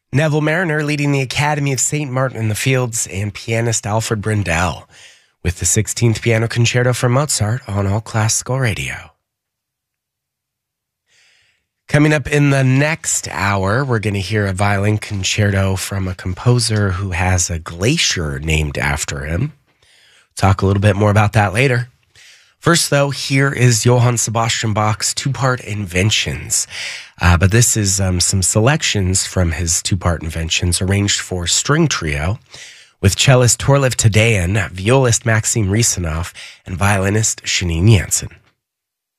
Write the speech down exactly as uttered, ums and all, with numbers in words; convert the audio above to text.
Neville Mariner leading the Academy of Saint Martin in the Fields, and pianist Alfred Brendel with the sixteenth Piano Concerto from Mozart on All Classical Radio. Coming up in the next hour, we're going to hear a violin concerto from a composer who has a glacier named after him. Talk a little bit more about that later. First, though, here is Johann Sebastian Bach's two-part Inventions. Uh, but this is um, some selections from his two-part Inventions arranged for string trio with cellist Torlev Tadayan, violist Maxim Risanov, and violinist Shanine Jansen.